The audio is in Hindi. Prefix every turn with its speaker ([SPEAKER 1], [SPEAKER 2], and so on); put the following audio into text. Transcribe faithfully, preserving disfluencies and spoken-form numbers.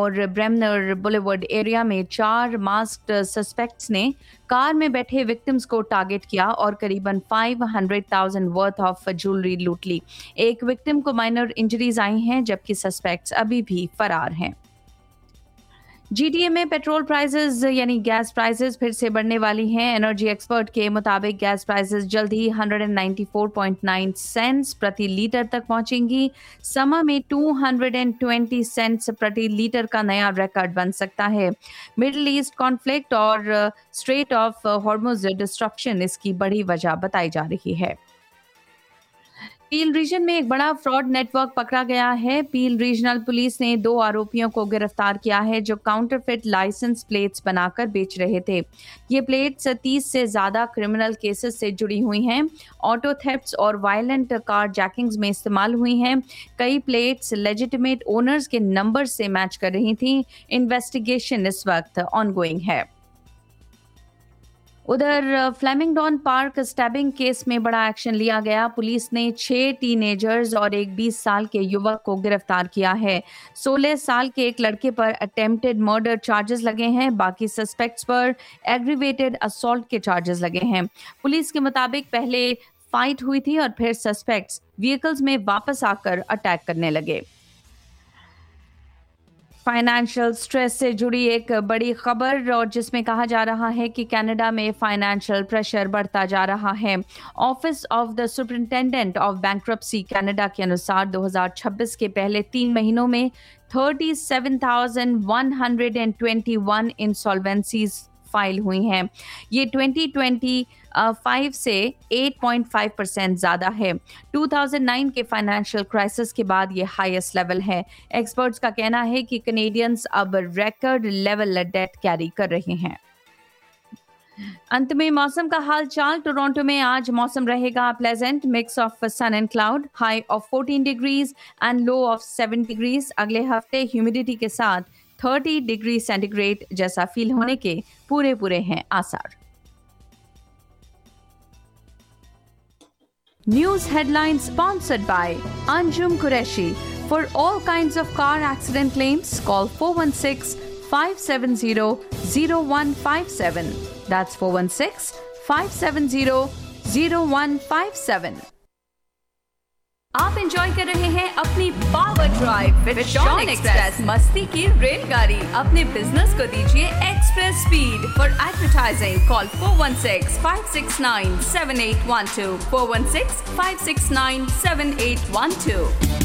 [SPEAKER 1] और ब्रेमनर बुलेवर्ड एरिया में चार मास्क्ड सस्पेक्ट्स ने कार में बैठे विक्टिम्स को टारगेट किया और करीबन पाँच सौ हज़ार वर्थ ऑफ ज्वेलरी लूट ली। एक विक्टिम को माइनर इंजरीज आई हैं, जबकि सस्पेक्ट्स अभी भी फरार हैं। जीटीए में पेट्रोल प्राइसेस यानी गैस प्राइसेस फिर से बढ़ने वाली हैं। एनर्जी एक्सपर्ट के मुताबिक गैस प्राइसेस जल्द ही एक सौ चौरानवे पॉइंट नौ सेंट्स प्रति लीटर तक पहुंचेंगी। समर में दो सौ बीस सेंट्स प्रति लीटर का नया रिकॉर्ड बन सकता है। मिडिल ईस्ट कॉन्फ्लिक्ट और स्ट्रेट ऑफ हॉर्मुज डिस्ट्रप्शन इसकी बड़ी वजह बताई जा रही है। पील रीजन में एक बड़ा फ्रॉड नेटवर्क पकड़ा गया है। पील रीजनल पुलिस ने दो आरोपियों को गिरफ्तार किया है जो काउंटरफिट लाइसेंस प्लेट्स बनाकर बेच रहे थे। ये प्लेट्स तीस से ज्यादा क्रिमिनल केसेस से जुड़ी हुई हैं। ऑटो थेफ्ट्स और वायलेंट कार जैकिंग्स में इस्तेमाल हुई हैं। कई प्लेट्स लेजिटिमेट ओनर्स के नंबर से मैच कर रही थी। इन्वेस्टिगेशन इस वक्त ऑनगोइंग है। उधर फ्लेमिंगडॉन पार्क स्टैबिंग केस में बड़ा एक्शन लिया गया। पुलिस ने छह टीनेजर्स और एक बीस साल के युवक को गिरफ्तार किया है। सोलह साल के एक लड़के पर अटेम्प्टेड मर्डर चार्जेस लगे हैं। बाकी सस्पेक्ट्स पर एग्रीवेटेड असॉल्ट के चार्जेस लगे हैं। पुलिस के मुताबिक पहले फाइट हुई थी और फिर सस्पेक्ट्स व्हीकल्स में वापस आकर अटैक करने लगे। फाइनेंशियल स्ट्रेस से जुड़ी एक बड़ी खबर और जिसमें कहा जा रहा है कि कनाडा में फाइनेंशियल प्रेशर बढ़ता जा रहा है। Office of the superintendent of bankruptcy Canada के अनुसार दो हज़ार छब्बीस के पहले तीन महीनों में सैंतीस हज़ार एक सौ इक्कीस इंसॉल्वेंसीज फाइल हुई हैं। ये दो हज़ार पच्चीस से आठ पॉइंट पाँच परसेंट ज़्यादा है। दो हज़ार नौ के फाइनेंशियल क्राइसिस के बाद ये हाईएस्ट लेवल है। एक्सपर्ट्स का कहना है कि कैनेडियंस अब रिकॉर्ड लेवल डेट कैरी कर रहे हैं। अंत में मौसम का हाल चाल। टोरंटो में आज मौसम रहेगा pleasant, mix of sun and cloud, high of चौदह डिग्रीज एंड लो ऑफ सात डिग्रीज। अगले हफ्ते ह्यूमिडिटी के साथ तीस डिग्री सेंटीग्रेड जैसा फील होने के पूरे पूरे हैं आसार। News headline sponsored by Anjum Qureshi. For all kinds of car accident claims call four one six, five seven zero, zero one five seven. That's four one six, five seven zero, zero one five seven. आप एंजॉय कर रहे हैं अपनी power drive with Shawn express, मस्ती की रेलगाड़ी। अपने बिजनेस को दीजिए express speed. For advertising call four one six, five six nine, seven eight one two, four one six, five six nine, seven eight one two.